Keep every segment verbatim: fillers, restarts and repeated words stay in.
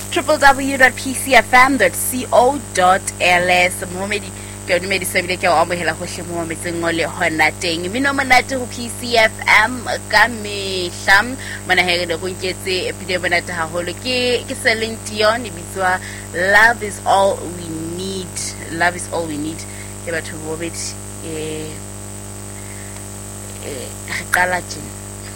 w w w dot p c f m dot co dot l s. Momedi ke o dumedi sebile ke o amohela hohle mo metseng o le hona teng mino monate ho P C F M ka mehla mana he re go nketse epile monate haholo ke ke Celine Dion e bitswa Love is all we need. Love is all we need ke batho bo beti eh eh qala tjena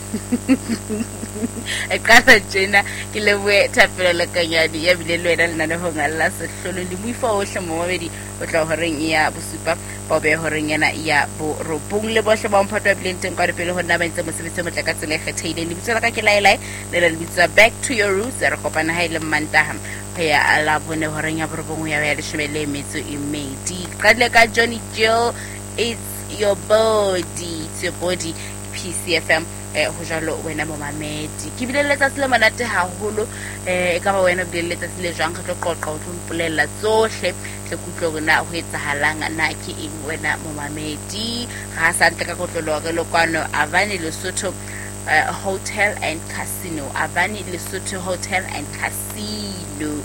e qala tjena ke le we thapelo le kanyadi ya bile le wena le nana ho ngalla sehlolo le muifa ohle mo mabedi o tla ho reng ya bosupa ba be ho reng yana ya bo robong le bohle ba mphatwa bile teng ka pele ho nna ba ntse mosebetsi mo tla ka tsela e kgethehile le bitsa ka ke laelae le le bitsa back to your roots re kopana ha ile mantaha ya ala bone ho reng ya borobong ya ya leshemele metso e medi qadile ka Johnny Jill, it's your body, it's your body. P C F M eh ho jalo wena mo mamedi ke bile letsa tsile monate haholo eh ka ba wena bile letsa tsile jwang ka tlo qoqa o tlompolella tsohle tle kutlo gona ho etsahalang na ke eng wena mo mamedi ga sa ntle ka kotlolo re lokwana Avani Lesotho uh, Hotel and Casino. Avani Lesotho Hotel and Casino.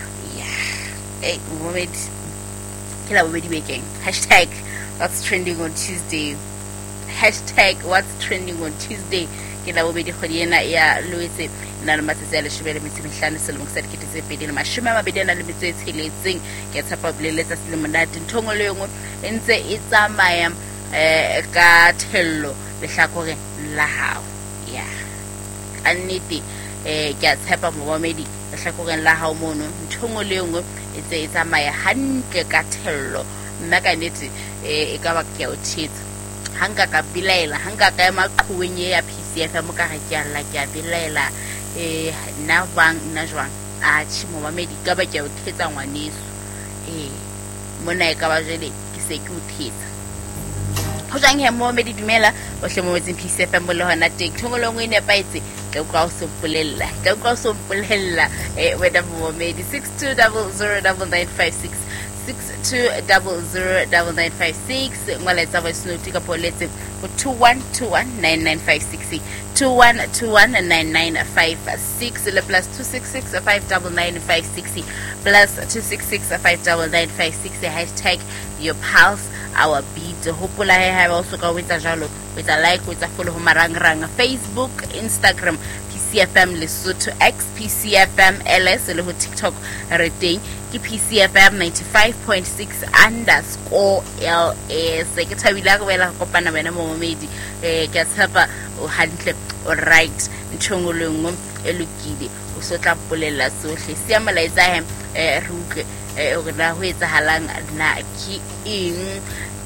Yeah, eh momedi kila momedi weekend hashtag what's trending on Tuesday. Hashtag what's trending on Tuesday. Ke la bobedi kgodi ena ya loetse na le matsatsi a leshebele metsi mehlano selemo sa dikete tse pedi le mashome a mabedi na le metso e tsheletseng ke tsapa boleletsa selemo monate nthongo le yengwe e ntse e tsamaya eh ka thello le hlakore la hao ya annete eh ke tsapa mo bomedi le hlakore la hao mono nthongo le yengwe e tse e tsamaya hantle ka thello nna ka nete eh e ka ba ke o tshitse hanga ka bilaela hanga ka maqhuwenye ya P C F M ka ga ke alla ke a bilaela eh na bang na jwang a tshimo mamedi ka ba ke o thetsa ngwaneso eh mona e ka ba jele ke se ke o thetsa ho jang he mo medi dumela o hle mo wetsi P C F M le hona teng thongolongwe ne paetse ke ka o sompolella ke ka o sompolella eh wena mo medi six two zero zero nine nine five six six two zero zero nine nine five six ngoletsa voice note ka poletse go two one two one nine nine five six two one two one nine nine five six le plus two six six five nine nine five six plus two six six five nine nine five six hashtag your pulse our beat hopola he ha also ka wetsa jalo wetsa like wetsa follow ho marangrang Facebook Instagram P C F M Lesotho X P C F M L S le ho TikTok re teng ke P C F M ninety-five point six underscore L S ke thabila go bela kopana bana mo momedi eh ke tsapa o hantle o right ntshongolongwe elukile o so tla polella sohle sia malaitsa he eh ruke eh o na ho etsa halang na ki eng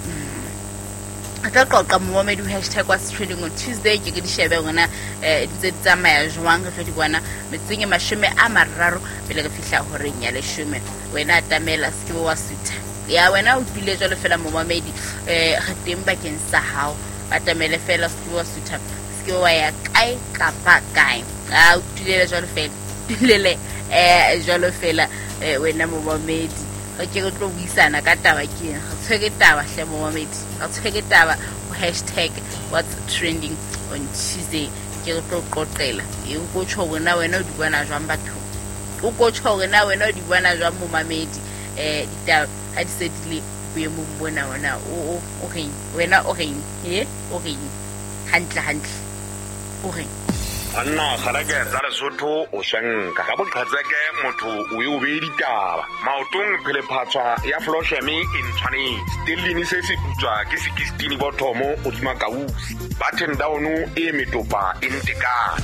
ata qoqa mo momedi hashtag what's trending on Tuesday ke di shebe ngona eh ditse tsamaya jwang re di bona metsinge mashome a mararo pele ke fihla ho reng ya leshome wena tamela ske wa sitha ya wena o tile jalo fela mo momedi eh re temba ke nsa hao atamele fela ske wa sitha ske wa ya kai ka ba kai a o tile jalo fela dilele eh jalo fela eh wena mo momedi ga ke go tlo buisana ka taba ke ga tshweke taba hle mo momedi ga tshweke taba hashtag what's trending on Tuesday ke go tlo qoqela e go tsho bona wena o di bona jwang batho o go tsho bona wena o di bona jwang mo mamedi eh ditaba ha di se dile buye mo bona wena o o reng wena o reng eh o reng hantle hantle o reng anna kharage tsa Lesotho o shenka ka boqhatseke motho o e o be ditaba maotong phele phatswa ya floshemi in tshwane stilini se se putswa ke sixteen bothomo o di makausi button down e metopa in tekana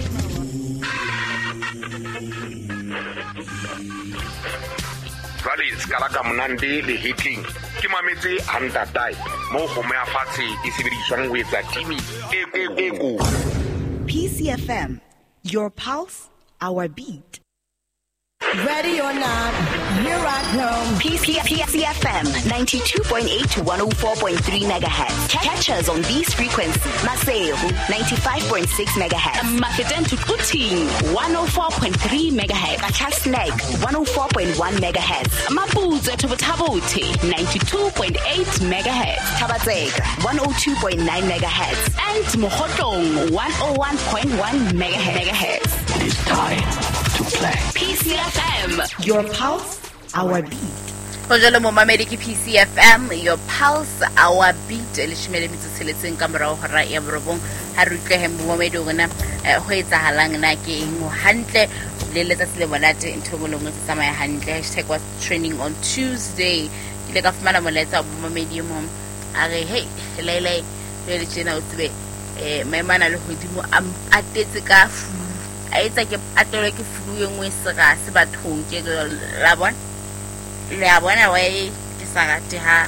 Valley skalaka monande le hitting ke mametse hanta tai mo go me afatse e sebediswang ho etsa timi e e go P C F M, your pulse, our beat. Ready or not, here I come. P C F M ninety-two point eight to one oh four point three megahertz. Catch us on these frequencies. Maseo ninety-five point six megahertz. Maketen to Kuting one oh four point three megahertz. Kachasnek one oh four point one megahertz. Maputo to Tabote ninety-two point eight megahertz. Tabatsega one oh two point nine megahertz. And Mohotong one oh one point one megahertz. It's time to play. P P C F M. Your pulse, our beat. Bonjour mo mamedi ke P C F M, your pulse, our beat. Le shimele mitso tseletseng ka morao hora ya borobong ha re utlwe hembo mamedi ona ho etsahalang na ke eng mo hantle le letsatsi le monate ntho mo lengwe tsa tsamaya hantle. Hashtag was training on Tuesday. Ile ka fumana moletsa mo mamedi mo a re hey lele le tsena o tsebe eh maemana le hodimo a tetse ka a etsa ke atolo ke flu e nngwe sega se bathong ke la bona le a bona wa e ke sa rate ha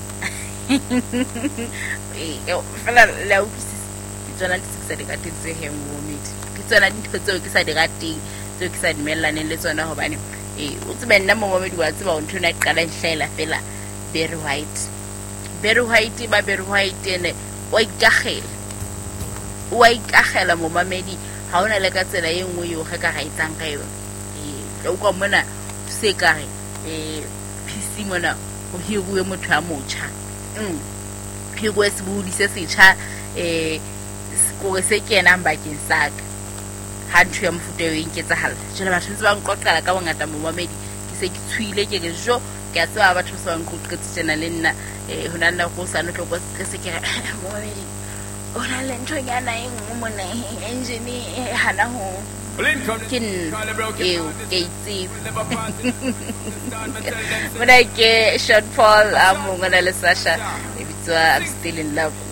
e fela la o ke tsona di se di ka tetse he mo medi ke tsona di ntho ke sa di rateng tseo ke sa dimellane le tsona hobane e o tsebe nna mo momedi wa tseba o ntho na qala nhlela fela very white very white ba very white ene o ikagela o ikagela mo mamedi ha ona le ka tsela e nngwe yo ga ka ga itsang ka yona e o kwa mona se ka re eh P C mona o hiruwe motho a motsha mm hiruwe se budi se setjha eh ko se kena mbakeng saka ha ntho ya mfuto yo inketsa hala jela batho ntse ba nqoqela ka bongata mo mamedi ke se ke tshwile ke re jo ke a tswa batho se ba nqoqetse tsena le nna eh hona nna go sa no tlo ke se ke mo mamedi ona le ntho nyana e nngwe mona engine hana ho kin eu ke itse when I get Sean Paul I'm gonna let Sasha if it's I'm still in love